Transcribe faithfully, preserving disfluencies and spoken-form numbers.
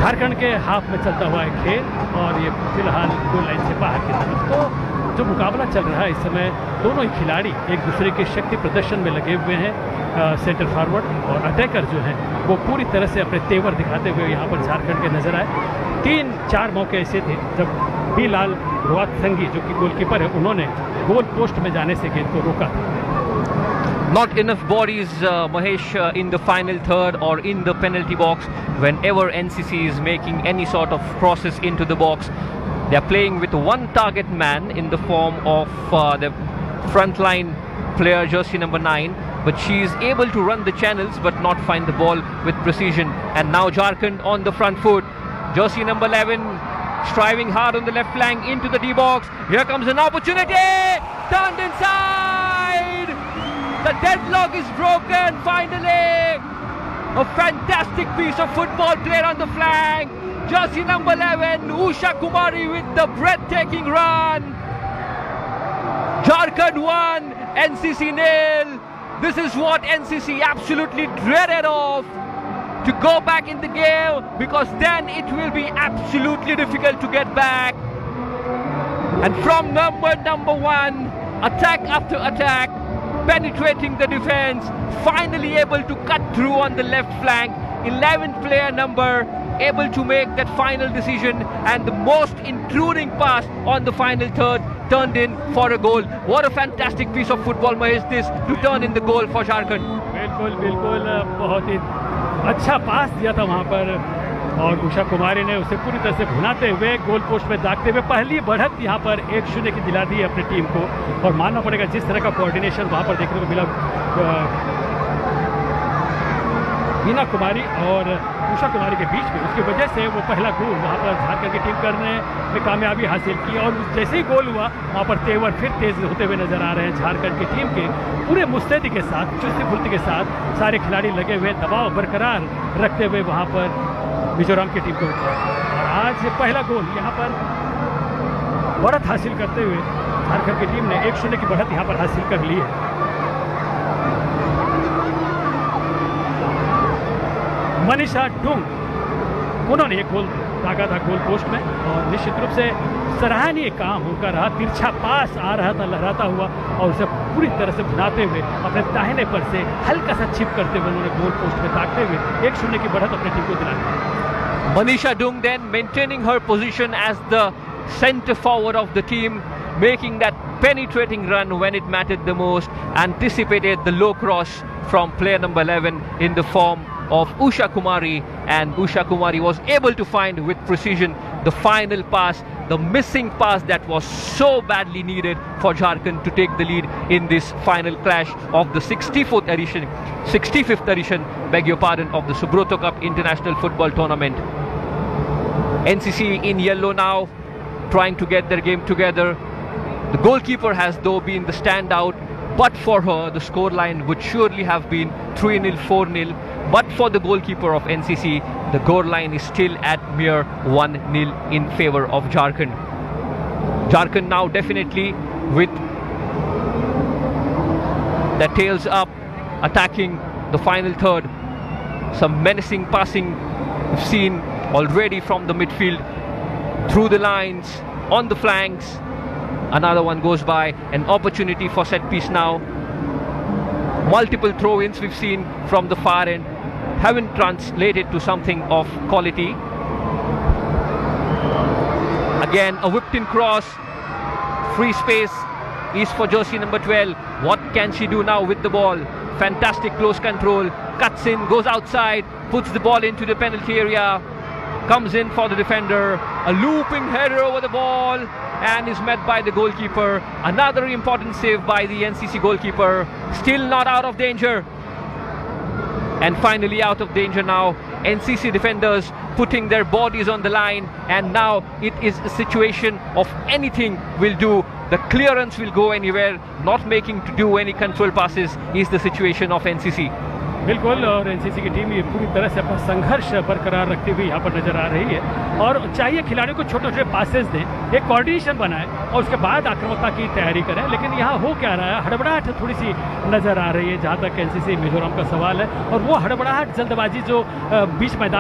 झारखंड के हाफ में चलता हुआ है खेल और ये फिलहाल गोल लाइन से बाहर की तरफ। तो जो मुकाबला चल रहा है इस समय, दोनों ही खिलाड़ी एक दूसरे के शक्ति प्रदर्शन में लगे हुए हैं। आ, सेंटर फॉरवर्ड और अटैकर जो हैं वो पूरी तरह से अपने तेवर दिखाते हुए यहाँ पर झारखंड के नजर आए। तीन चार मौके ऐसे थे जब बी लाल संगी जो कि गोलकीपर है, उन्होंने गोल पोस्ट में जाने से गेंद को रोका था। Not enough bodies, uh, Mahesh, uh, in the final third or in the penalty box whenever N C C is making any sort of crosses into the box. They are playing with one target man in the form of uh, the frontline player, jersey number nine, but she is able to run the channels but not find the ball with precision. And now Jharkhand on the front foot. Jersey number eleven striving hard on the left flank into the D box. Here comes an opportunity, turned inside. The deadlock is broken finally. A fantastic piece of football played on the flank. Jersey number eleven, Usha Kumari with the breathtaking run. Jharkhand one, N C C nil. This is what N C C absolutely dreaded of. To go back in the game, because then it will be absolutely difficult to get back. And from number number one, attack after attack, penetrating the defense, finally able to cut through on the left flank. eleventh player number able to make that final decision, and the most intruding pass on the final third turned in for a goal. What a fantastic piece of football, Mahesh, this to turn in the goal for Jharkhand. बिल्कुल बिल्कुल बहुत ही अच्छा पास दिया था वहाँ पर, और उषा कुमारी ने उसे पूरी तरह से भुनाते हुए गोल पोस्ट में दागते हुए पहली बढ़त यहाँ पर एक शून्य की दिला दी अपनी टीम को। और मानना पड़ेगा जिस तरह का कोऑर्डिनेशन वहाँ पर देखने को मिला मीना कुमारी और उषा कुमारी के बीच में, उसकी वजह से वो पहला गोल वहाँ पर झारखंड की टीम करने में कामयाबी हासिल की। और जैसे ही गोल हुआ वहाँ पर तेवर फिर तेज होते हुए नजर आ रहे हैं झारखंड की टीम के। पूरे मुस्तैदी के साथ, चुस्ती फुर्ती के साथ सारे खिलाड़ी लगे हुए, दबाव बरकरार रखते हुए वहाँ पर मिजोरम की टीम को। और आज पहला गोल यहाँ पर बढ़त हासिल करते हुए झारखंड की टीम ने एक शून्य की बढ़त यहाँ पर हासिल कर ली है। मनीषा डुंग, उन्होंने एक गोल दागा था गोल पोस्ट में, और निश्चित रूप से सराहनीय काम उनका रहा। तिरछा पास आ रहा था लहराता हुआ, और उसे पूरी तरह से भुनाते हुए अपने दाहिने पर से हल्का सा छिप करते हुए उन्होंने गोल पोस्ट में दागते हुए एक शून्य की बढ़त अपनी टीम को दिलाई। Manisha Dung then maintaining her position as the centre forward of the team, making that penetrating run when it mattered the most, anticipated the low cross from player number eleven in the form of Usha Kumari, and Usha Kumari was able to find with precision the final pass, the missing pass that was so badly needed for Jharkhand to take the lead in this final clash of the sixty-fourth edition, sixty-fifth edition, beg your pardon, of the Subroto Cup International Football Tournament. N C C in yellow now, trying to get their game together. The goalkeeper has though been the standout, but for her the scoreline would surely have been three nil, four nil. But for the goalkeeper of N C C, the goal line is still at mere one nil in favor of Jharkhand. Jharkhand now definitely with their tails up, attacking the final third. Some menacing passing we've seen already from the midfield, through the lines, on the flanks. Another one goes by, an opportunity for set piece now. Multiple throw-ins we've seen from the far end haven't translated to something of quality. Again, a whipped in cross. Free space is for jersey number twelve. What can she do now with the ball? Fantastic close control. Cuts in, goes outside, puts the ball into the penalty area. Comes in for the defender. A looping header over the ball, and is met by the goalkeeper. Another important save by the N C C goalkeeper. Still not out of danger. And finally out of danger now. N C C defenders putting their bodies on the line, and now it is a situation of anything will do. The clearance will go anywhere. Not making to do any control passes is the situation of N C C. बिल्कुल, और NCC की team ये पूरी तरह से अपना संघर्ष बरकरार रखते हुए यहाँ पर नजर आ रही है। और चाहिए खिलाड़ियों को छोटे छोटे पासेस दें, एक कोऑर्डिनेशन बनाए और उसके बाद आक्रामकता की तैयारी करें। लेकिन यहाँ हो क्या रहा है, हड़बड़ाहट थोड़ी सी नजर आ रही है जहाँ तक एनसीसी मिजोरम का सवाल है। और वो हड़बड़ाहट, जल्दबाजी जो बीच मैदान